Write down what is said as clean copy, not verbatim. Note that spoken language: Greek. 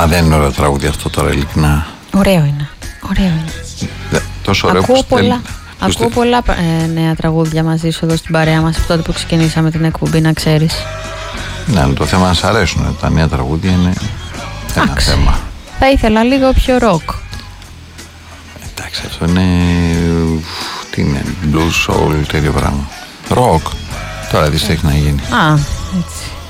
Μα δεν είναι ωραίο τραγούδι αυτό τώρα, ειλικρινά. Ωραίο είναι. Ωραίο είναι. Τόσο ωραίο Ακούω πολλά νέα τραγούδια μαζί σου εδώ στην παρέα μας από τότε που ξεκινήσαμε την εκπομπή, να ξέρεις. Ναι, αλλά το θέμα να αρέσουν. Τα νέα τραγούδια είναι ένα θέμα. Θα ήθελα λίγο πιο ροκ. Εντάξει, αυτό είναι. Τι είναι, blues, soul, τέτοιο πράγμα. Ροκ. Τώρα τι έχει να γίνει. Α, έτσι.